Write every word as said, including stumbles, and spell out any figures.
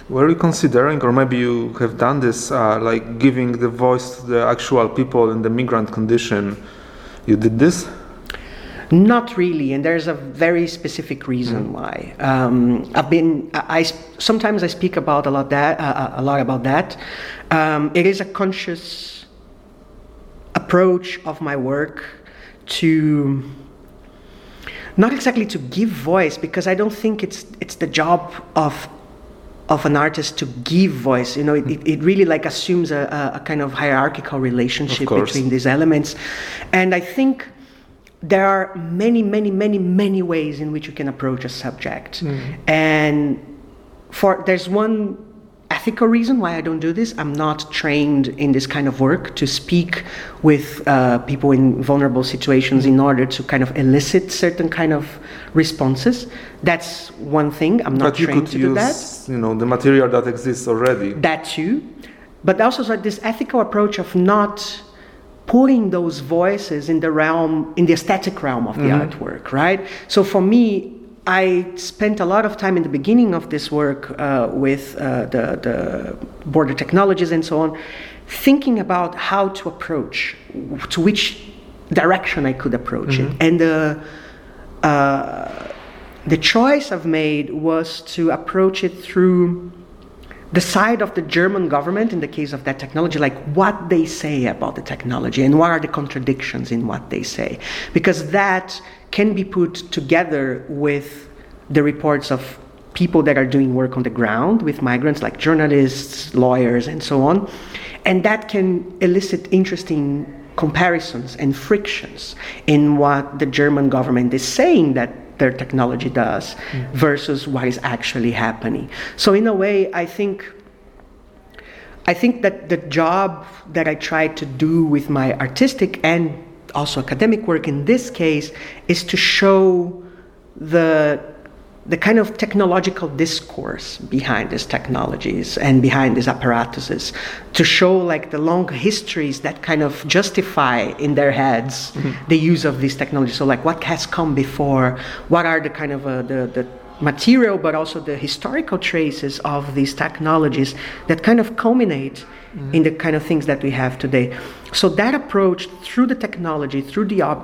Were you considering, or maybe you have done this, uh, like giving the voice to the actual people in the migrant condition? You did this? Not really, and there's a very specific reason mm. why. Um, I've been. I, I sometimes I speak about a lot that uh, a lot about that. Um, it is a conscious approach of my work to not exactly to give voice, because I don't think it's it's the job of of an artist to give voice. You know, it, it, it really like assumes a, a kind of hierarchical relationship between these elements, and I think there are many, many, many, many ways in which you can approach a subject. Mm. And for there's one ethical reason why I don't do this. I'm not trained in this kind of work to speak with uh, people in vulnerable situations in order to kind of elicit certain kind of responses. That's one thing. I'm not but you trained could to use, do that. You know, the material that exists already. That too. But also like this ethical approach of not putting those voices in the realm, in the aesthetic realm of the mm-hmm. artwork, right? So for me, I spent a lot of time in the beginning of this work uh, with uh, the, the border technologies and so on, thinking about how to approach, to which direction I could approach mm-hmm. it. And the, uh, the choice I've made was to approach it through the side of the German government, in the case of that technology, like what they say about the technology and what are the contradictions in what they say. Because that can be put together with the reports of people that are doing work on the ground with migrants, like journalists, lawyers, and so on. And that can elicit interesting comparisons and frictions in what the German government is saying that their technology does mm. versus what is actually happening. So in a way, I think I think that the job that I try to do with my artistic and also academic work in this case is to show the the kind of technological discourse behind these technologies and behind these apparatuses, to show like the long histories that kind of justify in their heads mm-hmm. the use of these technologies. So like what has come before, what are the kind of uh, the, the material but also the historical traces of these technologies that kind of culminate mm-hmm. in the kind of things that we have today. So that approach through the technology, through the object,